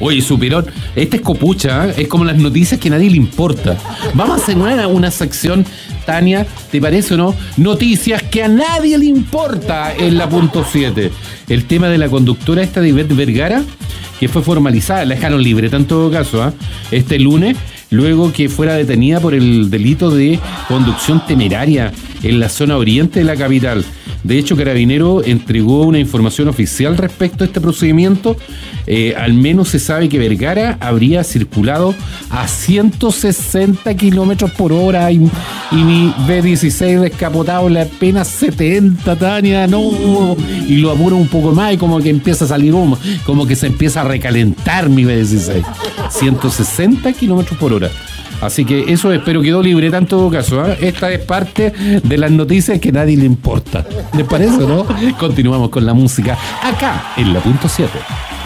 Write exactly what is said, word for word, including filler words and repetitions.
Oye, supieron, esta es copucha, ¿eh? Es como las noticias que a nadie le importa. Vamos a hacer una, una sección, Tania, ¿te parece o no? Noticias que a nadie le importa en la punto siete. El tema de la conductora esta de Ivette Vergara, que fue formalizada, la dejaron libre, en todo caso, ¿eh? Este lunes, luego que fuera detenida por el delito de conducción temeraria en la zona oriente de la capital. De hecho, Carabinero entregó una información oficial respecto a este procedimiento. Eh, al menos se sabe que Vergara habría circulado a ciento sesenta kilómetros por hora y, y mi B dieciséis descapotable apenas setenta, Tania, no, y lo apura un poco más y como que empieza a salir humo, como que se empieza a recalentar mi B dieciséis. ciento sesenta kilómetros por hora. Así que eso espero quedó libre en todo caso, ¿eh? Esta es parte de las noticias que a nadie le importa. ¿Les parece, no? Continuamos con la música acá en la punto siete.